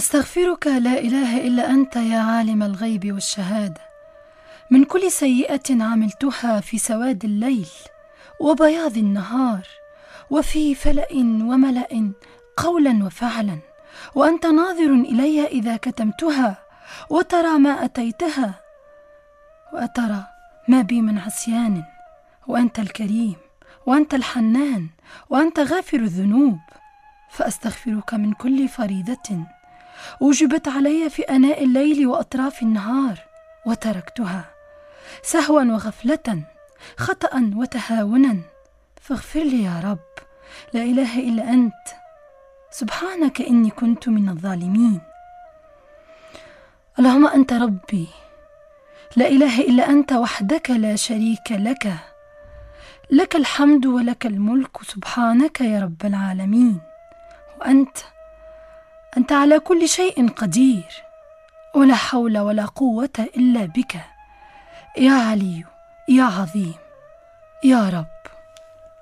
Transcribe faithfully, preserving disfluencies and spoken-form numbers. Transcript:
أستغفرك لا إله إلا أنت يا عالم الغيب والشهادة من كل سيئة عملتها في سواد الليل وبياض النهار وفي فلأ وملأ قولا وفعلا، وأنت ناظر إلي إذا كتمتها وترى ما أتيتها وأترى ما بي من عصيان، وأنت الكريم وأنت الحنان وأنت غافر الذنوب. فأستغفرك من كل فريضة وجبت علي في آناء الليل وأطراف النهار وتركتها سهوا وغفلة، خطأ وتهاونا، فاغفر لي يا رب. لا إله إلا أنت، سبحانك إني كنت من الظالمين. اللهم أنت ربي، لا إله إلا أنت وحدك لا شريك لك، لك الحمد ولك الملك، سبحانك يا رب العالمين. وأنت أنت على كل شيء قدير، ولا حول ولا قوة إلا بك، يا علي يا عظيم يا رب.